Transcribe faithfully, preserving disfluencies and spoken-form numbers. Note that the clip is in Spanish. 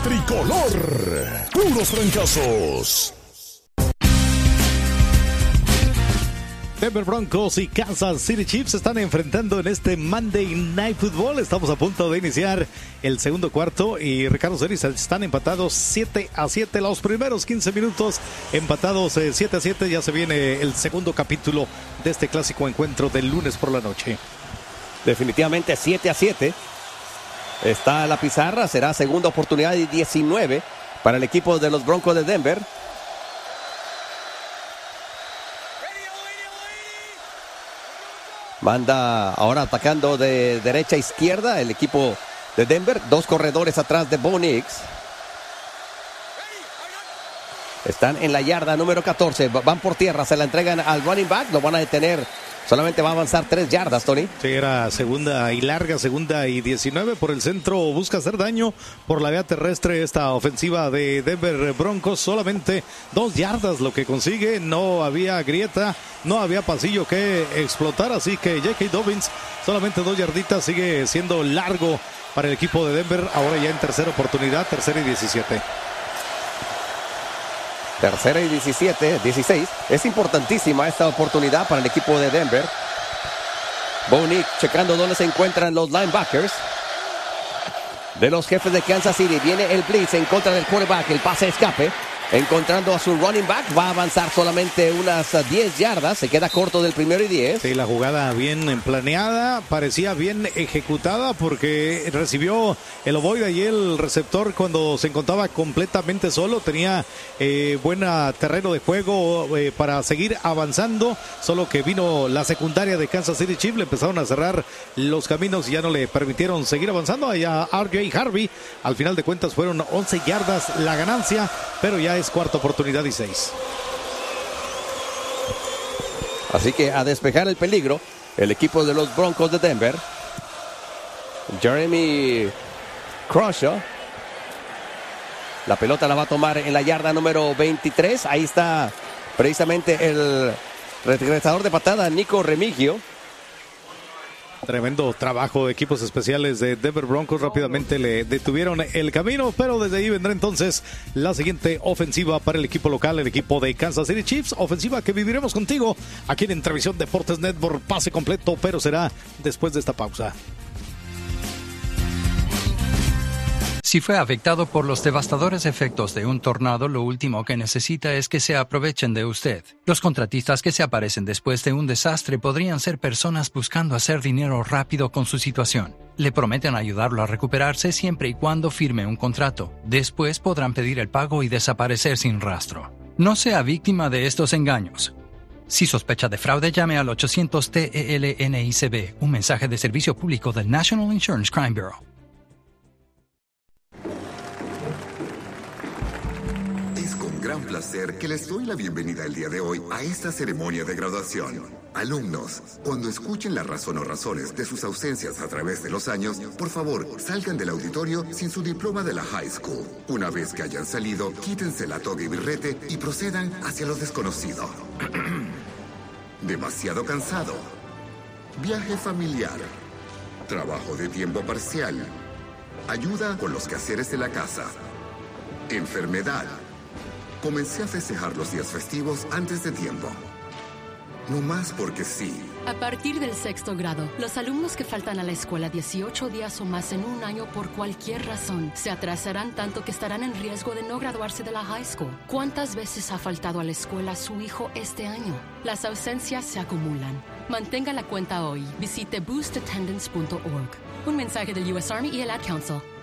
Tricolor, puros francazos. Denver Broncos y Kansas City Chiefs se están enfrentando en este Monday Night Football. Estamos a punto de iniciar el segundo cuarto y Ricardo Celis están empatados siete a siete. Los primeros quince minutos empatados eh, siete a siete. Ya se viene el segundo capítulo de este clásico encuentro del lunes por la noche. Definitivamente siete a siete. Está la pizarra, será segunda oportunidad y diecinueve para el equipo de los Broncos de Denver. Manda ahora atacando de derecha a izquierda el equipo de Denver. Dos corredores atrás de Bo Nix. Están en la yarda número catorce. Van por tierra, se la entregan al running back. Lo van a detener. Solamente va a avanzar tres yardas, Tony. Sí, era segunda y larga, segunda y diecinueve. Por el centro busca hacer daño. Por la vía terrestre esta ofensiva de Denver Broncos. Solamente dos yardas lo que consigue. No había grieta, no había pasillo que explotar. Así que J K. Dobbins, solamente dos yarditas. Sigue siendo largo para el equipo de Denver. Ahora ya en tercera oportunidad, tercera y diecisiete. Tercera y diecisiete, dieciséis. Es importantísima esta oportunidad para el equipo de Denver. Bo Nix checando dónde se encuentran los linebackers de los Jefes de Kansas City. Viene el blitz en contra del quarterback. El pase escape. Encontrando a su running back. Va a avanzar solamente unas diez yardas. Se queda corto del primero y diez. Sí, la jugada bien planeada. Parecía bien ejecutada porque recibió el ovoide y el receptor cuando se encontraba completamente solo. Tenía eh, buen terreno de juego eh, para seguir avanzando. Solo que vino la secundaria de Kansas City Chiefs. Le empezaron a cerrar los caminos y ya no le permitieron seguir avanzando. Allá R J Harvey. Al final de cuentas fueron once yardas la ganancia. Pero ya es cuarta oportunidad y seis. Así que a despejar el peligro el equipo de los Broncos de Denver. Jeremy Crusher. La pelota la va a tomar en la yarda número veintitrés. Ahí está precisamente el regresador de patada, Nico Remigio. Tremendo trabajo de equipos especiales de Denver Broncos. Rápidamente le detuvieron el camino, pero desde ahí vendrá entonces la siguiente ofensiva para el equipo local, el equipo de Kansas City Chiefs. Ofensiva que viviremos contigo aquí en Entrevisión Deportes Network. Pase completo, pero será después de esta pausa. Si fue afectado por los devastadores efectos de un tornado, lo último que necesita es que se aprovechen de usted. Los contratistas que se aparecen después de un desastre podrían ser personas buscando hacer dinero rápido con su situación. Le prometen ayudarlo a recuperarse siempre y cuando firme un contrato. Después podrán pedir el pago y desaparecer sin rastro. No sea víctima de estos engaños. Si sospecha de fraude, llame al ochocientos T E L N I C B, un mensaje de servicio público del National Insurance Crime Bureau. Gran placer que les doy la bienvenida el día de hoy a esta ceremonia de graduación. Alumnos, cuando escuchen la razón o razones de sus ausencias a través de los años, por favor, salgan del auditorio sin su diploma de la high school. Una vez que hayan salido, quítense la toga y birrete y procedan hacia lo desconocido. Demasiado cansado. Viaje familiar. Trabajo de tiempo parcial. Ayuda con los quehaceres de la casa. Enfermedad. Comencé a festejar los días festivos antes de tiempo. No más porque sí. A partir del sexto grado, los alumnos que faltan a la escuela dieciocho días o más en un año por cualquier razón se atrasarán tanto que estarán en riesgo de no graduarse de la high school. ¿Cuántas veces ha faltado a la escuela su hijo este año? Las ausencias se acumulan. Mantenga la cuenta hoy. Visite boost attendance punto org. Un mensaje del U S Army y el Ad Council.